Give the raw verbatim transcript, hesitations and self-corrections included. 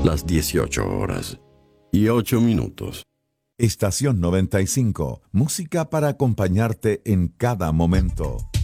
las dieciocho horas y ocho minutos. Estación noventa y cinco, música para acompañarte en cada momento.